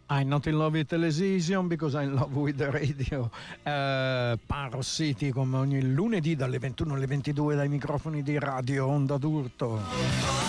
I'm not in love with television because I'm in love with the radio. Paro City, come ogni lunedì dalle 21 alle 22 dai microfoni di Radio Onda d'Urto.